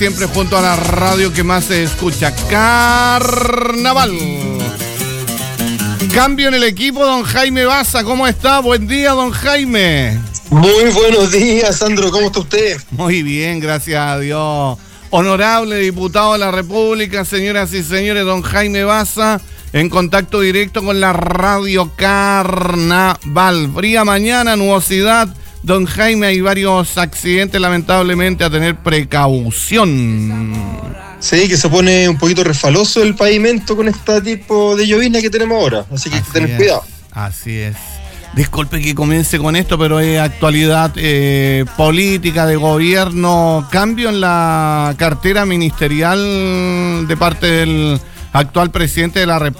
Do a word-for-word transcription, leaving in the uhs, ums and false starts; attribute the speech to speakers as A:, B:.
A: Siempre junto a la radio que más se escucha. Carnaval. Cambio en el equipo, don Jaime Baza. ¿Cómo está? Buen día, don Jaime.
B: Muy buenos días, Sandro. ¿Cómo está usted?
A: Muy bien, gracias a Dios. Honorable diputado de la República, señoras y señores, don Jaime Baza, en contacto directo con la radio Carnaval. Fría mañana, nubosidad. Don Jaime, hay varios accidentes, lamentablemente, a tener precaución.
B: Sí, que se pone un poquito resbaloso el pavimento con este tipo de llovizna que tenemos ahora, así que hay que tener cuidado.
A: Así es. Disculpe que comience con esto, pero es actualidad eh, política de gobierno. Cambio en la cartera ministerial de parte del actual presidente de la República.